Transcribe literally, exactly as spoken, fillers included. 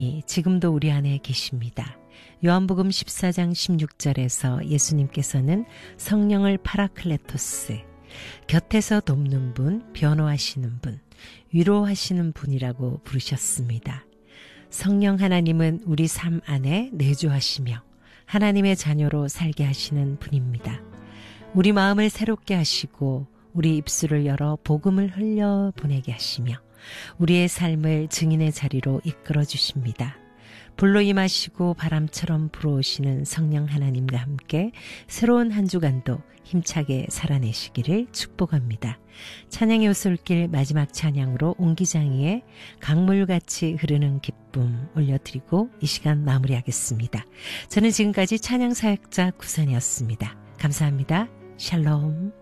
지금도 우리 안에 계십니다. 요한복음 십사 장 십육 절에서 예수님께서는 성령을 파라클레토스, 곁에서 돕는 분, 변호하시는 분, 위로하시는 분이라고 부르셨습니다. 성령 하나님은 우리 삶 안에 내주하시며 하나님의 자녀로 살게 하시는 분입니다. 우리 마음을 새롭게 하시고 우리 입술을 열어 복음을 흘려 보내게 하시며 우리의 삶을 증인의 자리로 이끌어 주십니다. 불로 임하시고 바람처럼 불어오시는 성령 하나님과 함께 새로운 한 주간도 힘차게 살아내시기를 축복합니다. 찬양의 오솔길 마지막 찬양으로 옹기장이의 강물같이 흐르는 기쁨 올려드리고 이 시간 마무리하겠습니다. 저는 지금까지 찬양사역자 구선이었습니다. 감사합니다. 샬롬.